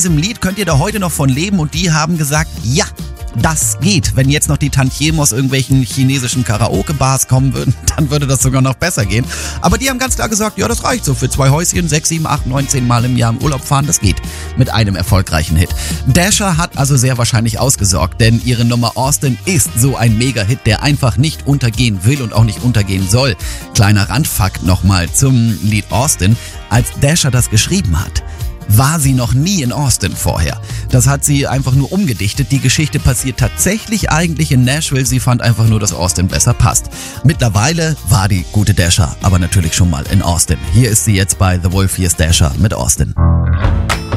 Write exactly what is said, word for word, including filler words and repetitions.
diesem Lied könnt ihr da heute noch von leben und die haben gesagt, ja, das geht. Wenn jetzt noch die Tantiemen aus irgendwelchen chinesischen Karaoke-Bars kommen würden, dann würde das sogar noch besser gehen. Aber die haben ganz klar gesagt, ja, das reicht so für zwei Häuschen, sechs, sieben, acht, neun, zehn Mal im Jahr im Urlaub fahren, das geht mit einem erfolgreichen Hit. Dasher hat also sehr wahrscheinlich ausgesorgt, denn ihre Nummer Austin ist so ein Mega-Hit, der einfach nicht untergehen will und auch nicht untergehen soll. Kleiner Randfakt nochmal zum Lied Austin. Als Dasher das geschrieben hat, war sie noch nie in Austin vorher. Das hat sie einfach nur umgedichtet. Die Geschichte passiert tatsächlich eigentlich in Nashville. Sie fand einfach nur, dass Austin besser passt. Mittlerweile war die gute Dasher aber natürlich schon mal in Austin. Hier ist sie jetzt bei The Wolf, hier ist Dasher mit Austin.